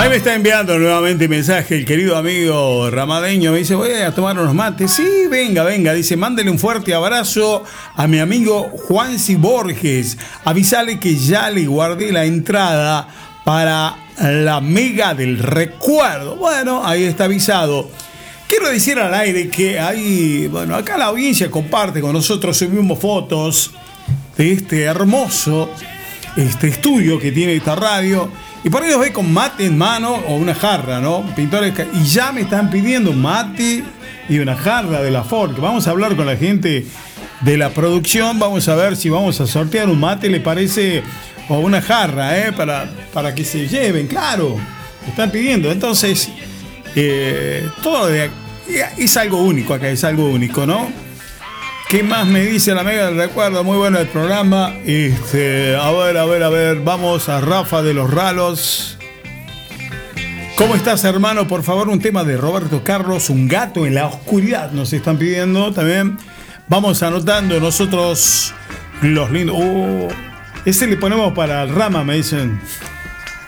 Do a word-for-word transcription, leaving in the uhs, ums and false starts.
Ahí me está enviando nuevamente mensaje el querido amigo ramadeño. Me dice, voy a tomar unos mates. Sí, venga, venga. Dice, mándele un fuerte abrazo a mi amigo Juanci Borges. Avisale que ya le guardé la entrada para la mega del recuerdo. Bueno, ahí está avisado. Quiero decir al aire que hay, bueno, acá la audiencia comparte con nosotros, subimos fotos de este hermoso este estudio que tiene esta radio. Y por ahí los ve con mate en mano o una jarra, ¿no? Pintores, y ya me están pidiendo un mate y una jarra de la Ford. Vamos a hablar con la gente de la producción. Vamos a ver si vamos a sortear un mate, ¿le parece? O una jarra, ¿eh? Para, para que se lleven, claro. Me están pidiendo. Entonces, eh, todo de, es algo único acá, es algo único, ¿no? ¿Qué más me dice la mega del recuerdo? Muy bueno el programa. Este, a ver, a ver, a ver. Vamos a Rafa de los Ralos. ¿Cómo estás, hermano? Por favor, un tema de Roberto Carlos, Un gato en la oscuridad. Nos están pidiendo también. Vamos anotando nosotros los lindos. Oh, ese le ponemos para el Rama, me dicen.